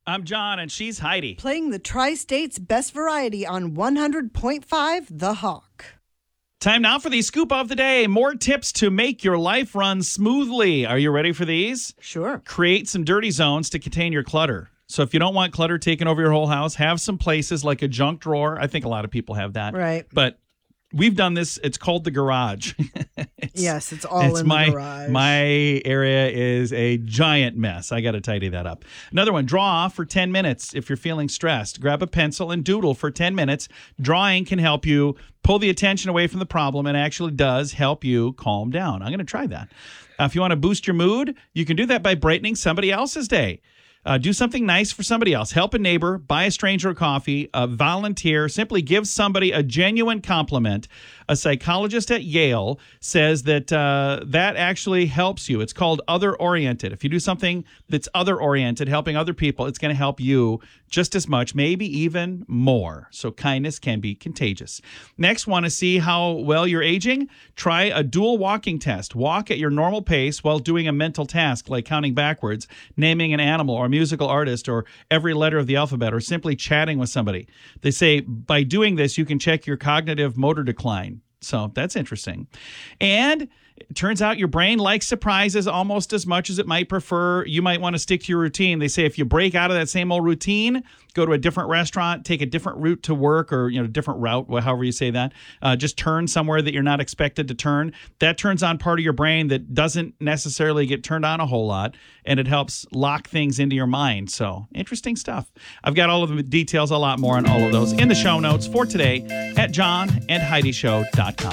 I'm John, and she's Heidi. Playing the Tri-State's best variety on 100.5 The Hawk. Time now for the scoop of the day. More tips to make your life run smoothly. Are you ready for these? Sure. Create some dirty zones to contain your clutter. So if you don't want clutter taking over your whole house, have some places like a junk drawer. I think a lot of people have that. Right. But we've done this. It's called the garage. It's all in the garage. My area is a giant mess. I got to tidy that up. Another one, draw for 10 minutes if you're feeling stressed. Grab a pencil and doodle for 10 minutes. Drawing can help you pull the attention away from the problem and actually does help you calm down. I'm going to try that. If you want to boost your mood, you can do that by brightening somebody else's day. Do something nice for somebody else. Help a neighbor, buy a stranger a coffee, volunteer, simply give somebody a genuine compliment. A psychologist at Yale says that that actually helps you. It's called other-oriented. If you do something that's other-oriented, helping other people, it's going to help you just as much, maybe even more. So kindness can be contagious. Next, want to see how well you're aging? Try a dual walking test. Walk at your normal pace while doing a mental task like counting backwards, naming an animal or musical artist or every letter of the alphabet, or simply chatting with somebody. They say by doing this, you can check your cognitive motor decline. So that's interesting. And it turns out your brain likes surprises almost as much as it might prefer. You might want to stick to your routine. They say if you break out of that same old routine, go to a different restaurant, take a different route to work, or different route, however you say that, just turn somewhere that you're not expected to turn. That turns on part of your brain that doesn't necessarily get turned on a whole lot, and it helps lock things into your mind. So interesting stuff. I've got all of the details, a lot more on all of those in the show notes for today at johnandheidishow.com.